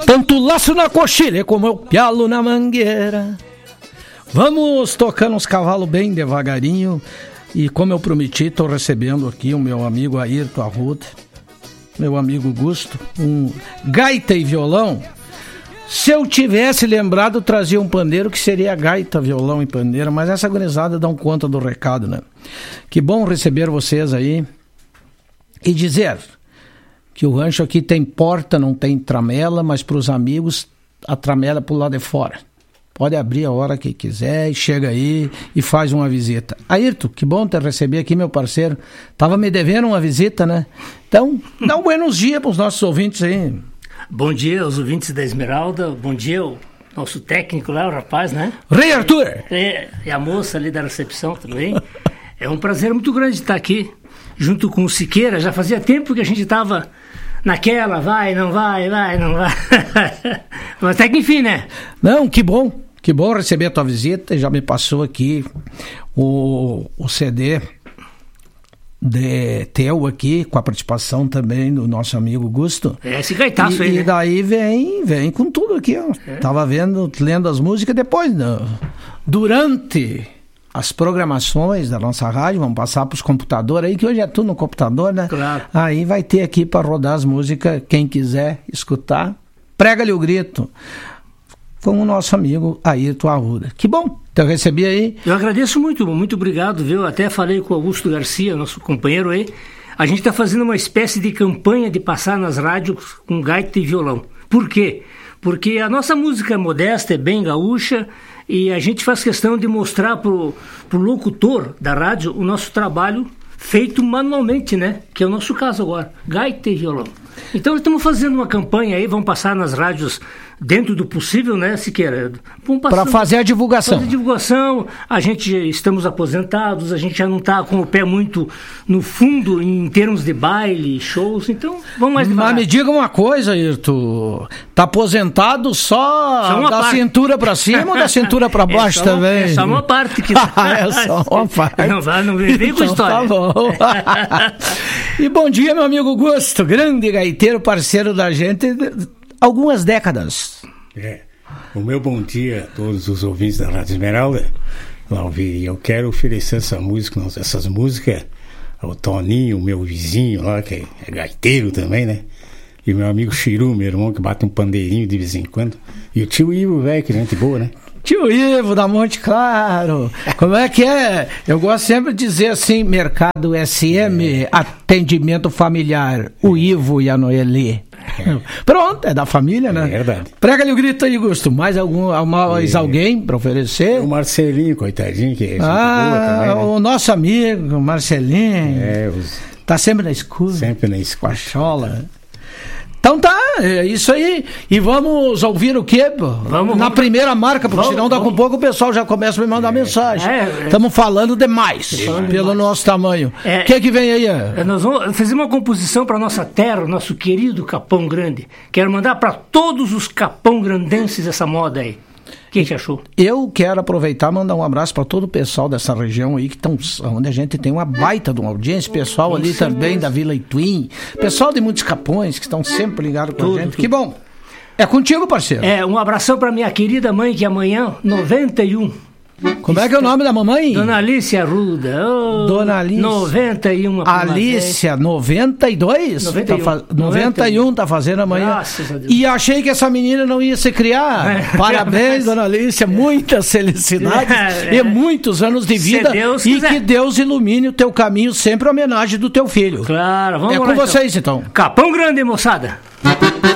Tanto laço na coxilha como eu pialo na mangueira. Vamos tocando os cavalos bem devagarinho. E como eu prometi, estou recebendo aqui o meu amigo Ayrton Arruda, meu amigo Gusto, um gaita e violão. Se eu tivesse lembrado, trazia um pandeiro que seria gaita, violão e pandeiro, mas essa gurizada dão conta do recado, né? Que bom receber vocês aí e dizer que o rancho aqui tem porta, não tem tramela, mas para os amigos a tramela é pro lado de fora. Pode abrir a hora que quiser e chega aí e faz uma visita. Ayrton, que bom te receber aqui, meu parceiro. Tava me devendo uma visita, né? Então, dá um buenos dias para os nossos ouvintes aí. Bom dia aos ouvintes da Esmeralda, bom dia ao nosso técnico lá, o rapaz, né? Rei Arthur! E a moça ali da recepção também. É um prazer muito grande estar aqui, junto com o Siqueira. Já fazia tempo que a gente estava naquela, vai, não vai. Mas até que enfim, né? Não, que bom receber a tua visita. Já me passou aqui o CD teu aqui, com a participação também do nosso amigo Gusto. É esse gaitaço aí, né? E daí vem com tudo aqui, ó. Tava lendo as músicas depois, durante as programações da nossa rádio, vamos passar para os computadores aí, que hoje é tudo no computador, né? Claro. Aí vai ter aqui para rodar as músicas, quem quiser escutar, prega-lhe o grito, com o nosso amigo Ayrton Arruda. Que bom, eu recebi aí. Eu agradeço muito obrigado, viu? Até falei com o Augusto Garcia, nosso companheiro aí. A gente está fazendo uma espécie de campanha de passar nas rádios com gaita e violão. Por quê? Porque a nossa música é modesta, é bem gaúcha, e a gente faz questão de mostrar pro locutor da rádio o nosso trabalho feito manualmente, né? Que é o nosso caso agora, gaita e violão. Então estamos fazendo uma campanha aí, vamos passar nas rádios dentro do possível, né, Siqueira? Para fazer a divulgação. A gente estamos aposentados, a gente já não está com o pé muito no fundo em termos de baile, shows, então vamos mais devagar. Mas me diga uma coisa, Ayrton, tá aposentado só da parte. Cintura para cima ou da cintura para baixo também? É só uma parte que é só uma parte. Não vem com história. Tá bom. E bom dia, meu amigo Gusto, grande gaiteiro, parceiro da gente, algumas décadas. O meu bom dia a todos os ouvintes da Rádio Esmeralda. Eu quero oferecer essas músicas ao Toninho, meu vizinho lá, que é gaiteiro também, né? E meu amigo Chiru, meu irmão, que bate um pandeirinho de vez em quando. E o tio Ivo, velho, que gente boa, né? Tio Ivo, da Monte Claro. Como é que é? Eu gosto sempre de dizer assim, Mercado SM, Atendimento Familiar, o Ivo e a Noeli. Pronto, é da família, né? É verdade. Prega-lhe o grito aí, Gusto. Mais alguém para oferecer? O Marcelinho, coitadinho, que é boa também, né? O nosso amigo, Marcelinho. Tá sempre na escuta. Sempre na escuta. Pachola. Então tá, é isso aí. E vamos ouvir o quê? Vamos. Primeira marca, porque senão daqui a pouco o pessoal já começa a me mandar mensagem. Estamos falando demais, pelo nosso tamanho. O que vem aí? Nós vamos fazer uma composição para nossa terra, nosso querido Capão Grande. Quero mandar para todos os capão grandenses essa moda aí. O que você achou? Eu quero aproveitar e mandar um abraço para todo o pessoal dessa região aí, onde a gente tem uma baita de uma audiência, pessoal ali também da Vila Ituim, pessoal de muitos capões que estão sempre ligados com a gente. Que bom. É contigo, parceiro. Um abração para minha querida mãe, que amanhã, 91. Como é que é o nome da mamãe? Dona Alice Arruda. Dona Alice. 91. Alicia, 92? 91 tá fazendo amanhã. Graças a Deus. E achei que essa menina não ia se criar. Parabéns, Dona Alicia. Muitas felicidades e muitos anos de vida. E que Deus ilumine o teu caminho, sempre a homenagem do teu filho. Claro, vamos lá. É com vocês, então. Capão Grande, moçada.